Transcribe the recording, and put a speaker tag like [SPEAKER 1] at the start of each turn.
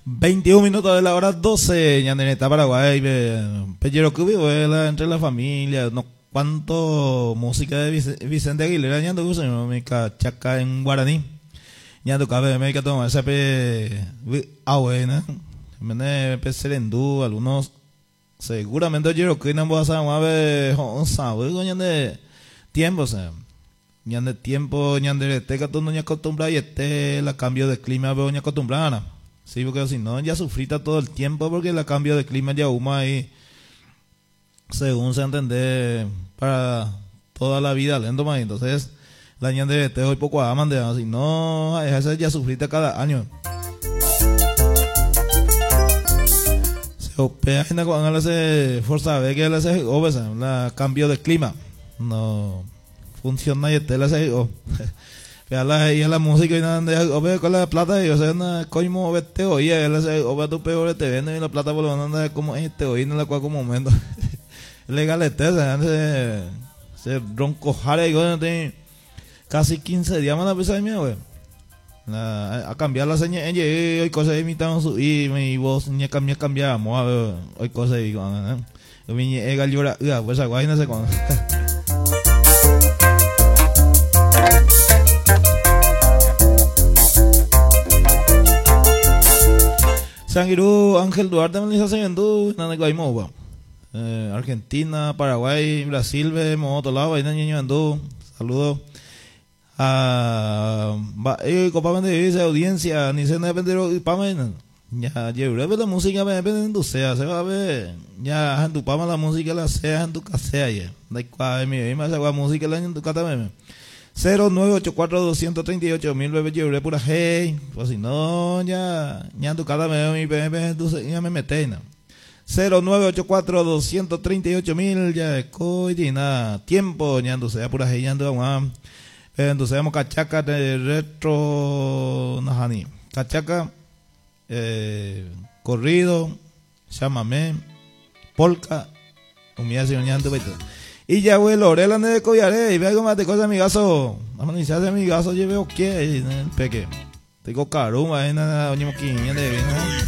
[SPEAKER 1] 21 minutos de la hora 12, Ñandereta, Paraguay, Pellero Cubi, entre la familia, no cuánto música de Vicente Aguilera, Ñando Gusa, me cachaca en guaraní, Ñando Cabe, me cato, ese pe, buena, me pe serendú, algunos, seguramente yo que no voy a saber, sabe, ñande tiempo, o sea. Ñande tiempo, ñande teca, tú no ña acostumbra y la cambio de clima, veo ña acostumbrada. Sí, porque si no, ya sufrita todo el tiempo porque la cambio de clima ya huma ahí, según se entiende, para toda la vida lento más. Entonces, la ñande te hoy poco aman de si no, esa ya sufrita cada año. Se opea en la se fuerza ve que se obesa, la cambio de clima. No funciona y te la se y la música y nada con la plata y o sea na coimo vete hoy o va tu peor te vende y la plata por lo menos como este hoy en la cual como momento legal se ronco jare y casi 15 días más la pesa de mí güey a cambiar la señal hoy cosas imitaron su y mi voz ni cambiamos a ver hoy cosas y con mi ega llora pues agua y no sé cuándo. Sanguirú, Ángel Duarte me dice sayendo nada que hay moba. Argentina, Paraguay, Brasil, vemos otro lado, ahí niño andó. Saludos. Copa de dice audiencia, ni se depende de Pamela. Ya, yo la música me depende de sea, se va a ver. Ya, en tu pama la música la sea en tu casea ya. Da igual, mi más agua música la en tu casa meme. 0984-238-1000 bebé yo pura hey pues si no ya en tu casa me bebé ya me meté 0984-238-1000 ya coidina tiempo ñando sea pura hey ñando vamos entonces vamos cachaca de retro najani cachaca corrido chamamé polka humillación ñando beto. Y ya, güey, Lorela de Collaré, y vea cómo te cosa amigazo. Vamos a iniciar amigazo, yo veo que en el peque. Tengo caruma, en la doña Moquinha de